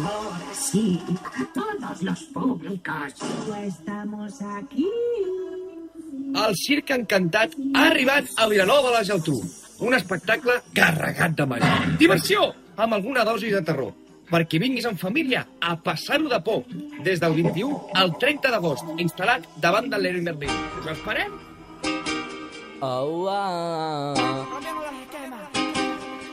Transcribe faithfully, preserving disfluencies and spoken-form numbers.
Ahora sí, todos los públicos. Estamos aquí. El Circ Encantat ha arribat a Vilanova de la Geltrú. Un espectacle carregat de màgia. Diversió, amb alguna dosi de terror. Perquè vinguis en família a passar-ho de por. Des del vint-i-u al trenta d'agost, instal·lat davant del Leroy Merlin. Us esperem? Oh, ah.